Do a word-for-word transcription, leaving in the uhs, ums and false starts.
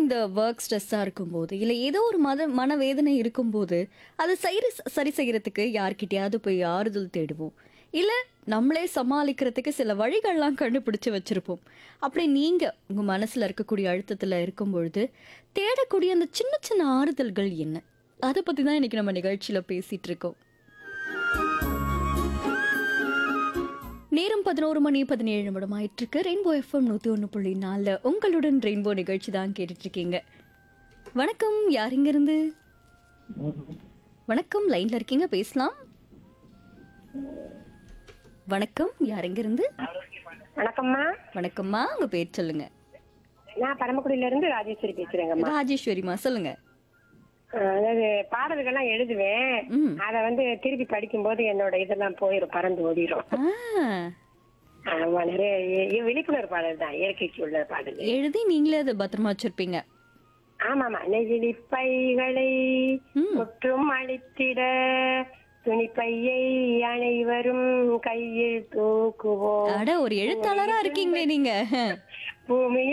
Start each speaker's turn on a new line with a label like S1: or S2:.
S1: இந்த ஒர்க் ஸ்ட்ரெஸ்ஸா இருக்கும்போது, இல்ல ஏதோ ஒரு மத மனவேதனை இருக்கும்போது, அத சைரு சரி செய்யறதுக்கு யார்கிட்டயாவது போய் ஆறுதல் தேடுவோம். இல்ல நம்மளே சமாளிக்கிறதுக்கு சில வழிகள்லாம் கண்டுபிடிச்சு வச்சிருப்போம். அப்படி நீங்க உங்க மனசுல இருக்கக்கூடிய அழுத்தத்துல இருக்கும்பொழுது, தேடக்கூடிய அந்த சின்ன சின்ன ஆறுதல்கள் என்ன? அத பத்தி தான் இன்னைக்கு நம்ம நிகழ்ச்சியில பேசிட்டு இருக்கோம். நேரம் பதினொரு மணி பதினேழு நிமிடம் ஆயிட்டு இருக்கு. ரெயின்போ எஃப்எம் நூத்தி ஒன்று புள்ளி நாலு உங்களுடன் ரெயின்போ நிகழ்ச்சி தான் கேட்டுட்டு இருக்கீங்க. வணக்கம், யார் இங்க இருந்து? வணக்கம், லைன்ல இருக்கீங்க, பேசலாம். வணக்கம், யார் இங்க இருந்து?
S2: வணக்கம்மா.
S1: வணக்கம்மா, உங்க பேர் சொல்லுங்க.
S2: நான் பரமக்குடியில இருந்து ராஜேஸ்வரி பேசுறேங்கம்மா.
S1: ராஜேஸ்வரிமா, சொல்லுங்க.
S2: அஹ் அதாவது பாடல்கள்லாம் எழுதுவேன்.
S1: ம்.
S2: அத வந்து திருப்பி படிக்கும்போது என்னோட இதெல்லாம் போயிரும், பறந்து ஓடிரும்.
S1: ஆ,
S2: ஆமா, நிறைய இ- விழிப்புணர்வு பாடல் தான், இயற்கைக்கு உள்ள பாடல்.
S1: எழுதி நீங்களே அதை பத்திரமா வச்சிருப்பீங்க.
S2: ஆமாமா. நெகிழி பைகளை
S1: ம்.
S2: முற்றும் அழித்திட துணிப்பையை அனைவரும் கையில் தூக்குவோம்.
S1: அட, ஒரு எழுத்தாளரா இருக்கீங்களே நீங்க.
S2: பூமியில்